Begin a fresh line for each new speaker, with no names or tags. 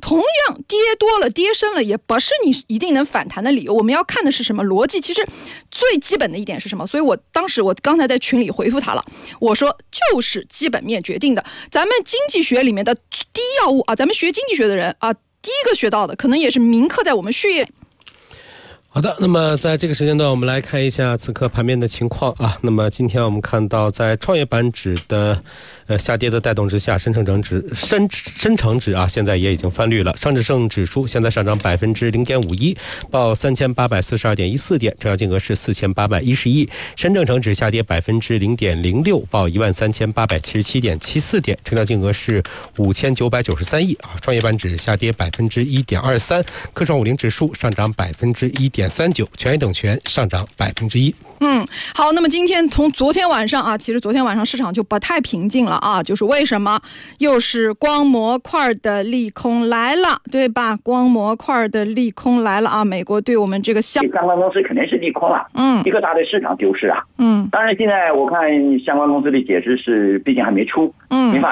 同样跌多了跌深了也不是你一定能反弹的理由，我们要看的是什么逻辑。其实最基本的一点是什么？所以我刚才在群里回复他了，我说就是基本面决定的。咱们经济学里面的第一要务啊，咱们学经济学的人啊，第一个学到的可能也是铭刻在我们血液。
好的，那么在这个时间段我们来看一下此刻盘面的情况啊。那么今天我们看到在创业板指的下跌的带动之下，深成指啊现在也已经翻绿了。上证指数现在上涨 0.51%， 报 3842.14 点，成交金额是4810亿。深证成指下跌 0.06%， 报 13877.74 点，成交金额是5993亿啊。创业板指下跌 1.23%， 科创50指数上涨 1.39%， 权益等权上涨 1%。
好，那么今天从昨天晚上啊，其实昨天晚上市场就不太平静了啊，就是为什么？又是光模块的利空来了，对吧？光模块的利空来了啊，美国对我们这个相
关公司肯定是利空了，一个大的市场丢失啊。当然现在我看相关公司的解释是，毕竟还没出，